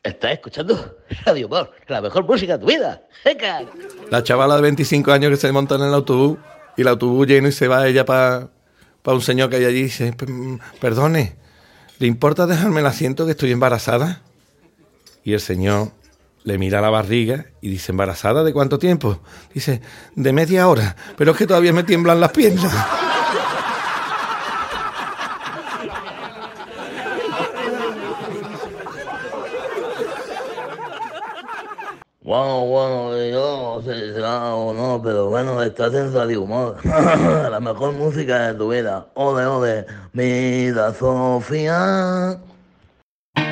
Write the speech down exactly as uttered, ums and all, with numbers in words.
Estás escuchando Radio Humor, la mejor música de tu vida. ¡Venga! La chavala de veinticinco años que se monta en el autobús y el autobús lleno y se va ella para pa un señor que hay allí y dice, perdone, ¿le importa dejarme el asiento que estoy embarazada? Y el señor le mira la barriga y dice, ¿embarazada de cuánto tiempo? Dice, de media hora, pero es que todavía me tiemblan las piernas. Bueno, bueno, yo no sé si será o no, pero bueno, estás en Radio Humor, la mejor música de tu vida. Ole, ole, mira Sofía.